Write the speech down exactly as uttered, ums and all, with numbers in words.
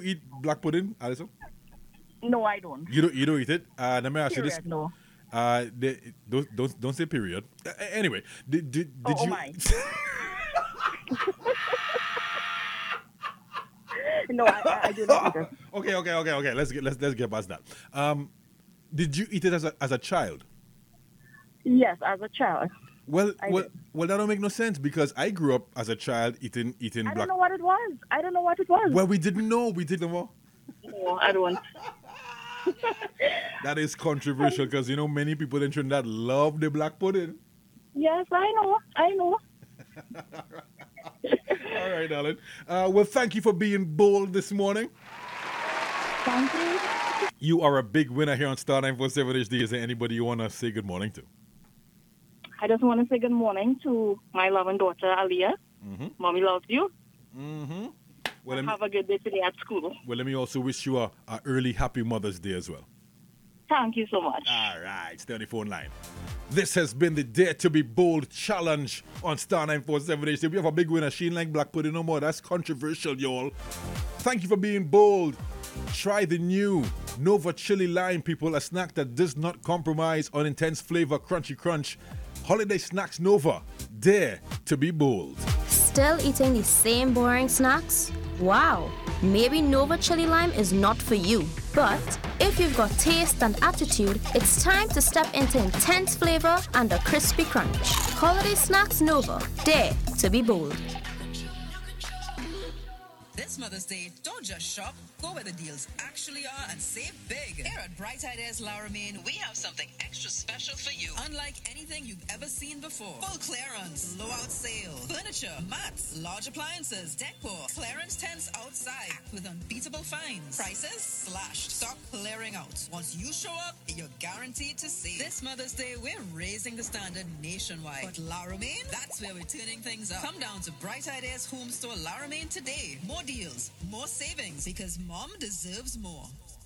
eat black pudding, Alison? No, I don't. You don't. You don't eat it. Uh, let me ask you this. Period. No. Uh, they, don't don't don't say period. Uh, anyway, did did, Oh, did oh you? my. No, I, I I do not eat it. okay, okay, okay, okay. Let's get let's let's get past that. Um, did you eat it as a as a child? Yes, as a child. Well, I well, did. well. That don't make no sense because I grew up as a child eating eating I black. don't know what it was. I don't know what it was. Well, we didn't know. We didn't know. No, I don't. That is controversial because you know many people in Trinidad love the black pudding. Yes, I know. I know. All right, Alan. Uh, well, thank you for being bold this morning. Thank you. You are a big winner here on Star nine four seven H D. Is there anybody you want to say good morning to? I just want to say good morning to my loving daughter, Aliyah. Mm-hmm. Mommy loves you. Mm-hmm. Well, let me, Have a good day today at school. well, let me also wish you a, a early happy Mother's Day as well. Thank you so much. All right, stay on the phone line. This has been the Dare to be Bold challenge on Star nine four seven H D. We have a big winner. She ain't like black pudding no more. That's controversial, y'all. Thank you for being bold. Try the new Nova Chili Lime, people. A snack that does not compromise on intense flavor, crunchy crunch. Holiday Snacks Nova. Dare to be bold. Still eating the same boring snacks? Wow, maybe Nova Chili Lime is not for you. But if you've got taste and attitude, it's time to step into intense flavor and a crispy crunch. Holiday Snacks Nova. Dare to be bold. This Mother's Day, don't just shop. Go where the deals actually are and save big. Here at Bright Ideas La Romaine, we have something extra special for you. Unlike anything you've ever seen before. Full clearance, blowout sale, furniture, mats, large appliances, decor, clearance tents outside with unbeatable finds. Prices slashed, stock clearing out. Once you show up, you're guaranteed to save. This Mother's Day, we're raising the standard nationwide. But La Romaine, that's where we're turning things up. Come down to Bright Ideas Home Store La Romaine today. More deals, more savings, because mom deserves more.